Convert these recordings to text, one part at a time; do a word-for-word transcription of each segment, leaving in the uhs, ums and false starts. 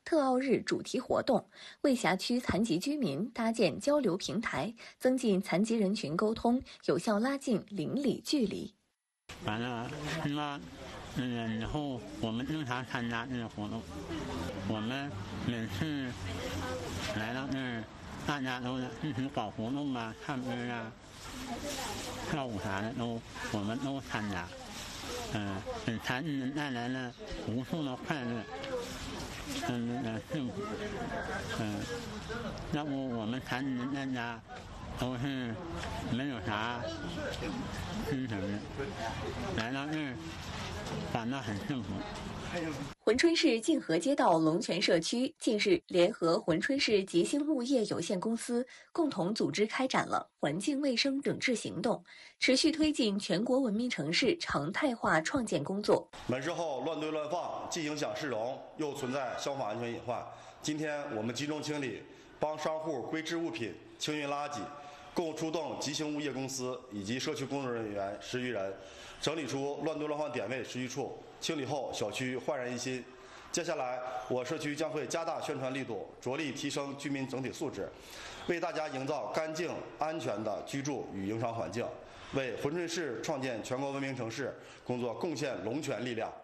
特奥日主题活动，为辖区残疾居民搭建交流平台，增进残疾人群沟通，有效拉近邻里距离。 完了，那嗯，以后我们经常参加这个活动，我们每次来到这儿，大家都一起搞活动啊，唱歌啊、跳舞啥的都我们都参加，嗯、呃，给残疾人带来了无数的快乐，嗯，那个幸福，嗯、呃，要不我们残疾人在家都是没有啥精神的，来到这儿感到很幸福。 珲春市晋河街道龙泉社区近日联合珲春市吉星物业有限公司共同组织开展了环境卫生整治行动，持续推进全国文明城市常态化创建工作。 门市后乱堆乱放，既影响市容，又存在消防安全隐患。今天我们集中清理，帮商户归置物品、清运垃圾，共出动吉星物业公司以及社区工作人员十余人，整理出乱堆乱放点位十余处。清理后，小区焕然一新。接下来，我社区将会加大宣传力度，着力提升居民整体素质，为大家营造干净、安全的居住与营商环境，为珲春市创建全国文明城市工作贡献龙泉力量。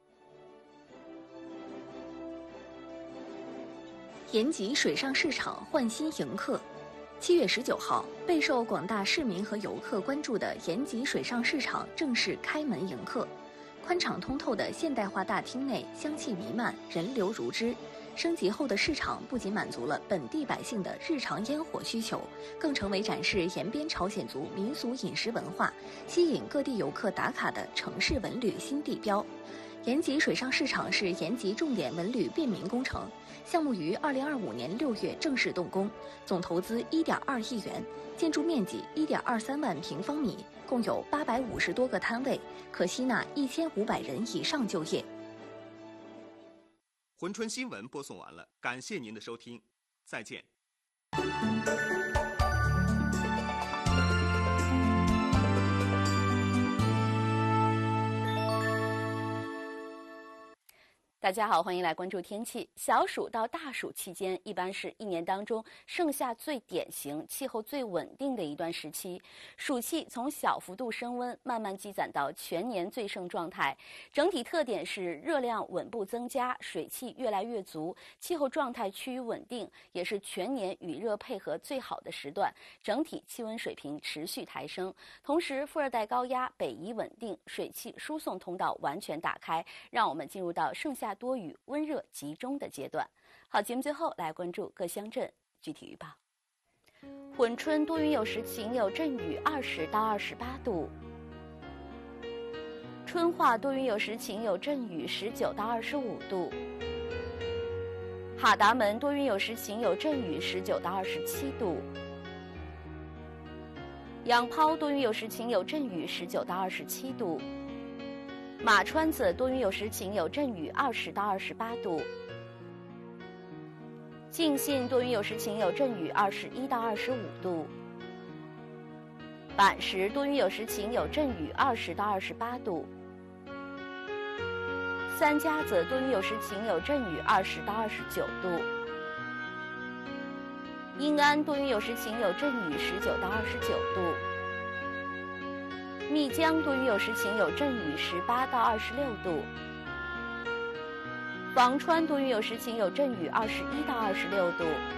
延吉水上市场焕新迎客。七月十九号，备受广大市民和游客关注的延吉水上市场正式开门迎客。宽敞通透的现代化大厅内香气弥漫，人流如织。升级后的市场不仅满足了本地百姓的日常烟火需求，更成为展示延边朝鲜族民俗饮食文化、吸引各地游客打卡的城市文旅新地标。延吉水上市场是延吉重点文旅便民工程项目，于二零二五年六月正式动工，总投资一点二亿元，建筑面积一点二三万平方米，共有八百五十多个摊位，可吸纳一千五百人以上就业。 珲春新闻播送完了，感谢您的收听，再见。 大家好，欢迎来关注天气。小暑到大暑期间，一般是一年当中盛夏最典型、气候最稳定的一段时期。暑气从小幅度升温，慢慢积攒到全年最盛状态。整体特点是热量稳步增加，水汽越来越足，气候状态趋于稳定，也是全年雨热配合最好的时段。整体气温水平持续抬升，同时副热带高压北移稳定，水汽输送通道完全打开，让我们进入到盛夏多雨、温热集中的阶段。好，节目最后来关注各乡镇具体预报。珲春多云有时晴有阵雨，二十到二十八度；春化多云有时晴有阵雨，十九到二十五度；哈达门多云有时晴有阵雨，十九到二十七度；仰抛多云有时晴有阵雨，十九到二十七度；马川子多云有时晴有阵雨，二十到二十八度；敬信多云有时晴有阵雨，二十一到二十五度；板石多云有时晴有阵雨，二十到二十八度；三家子多云有时晴有阵雨，二十到二十九度；阴安多云有时晴有阵雨，十九到二十九度；密江多云有时晴有阵雨，十八到二十六度；房川多云有时晴有阵雨，二十一到二十六度；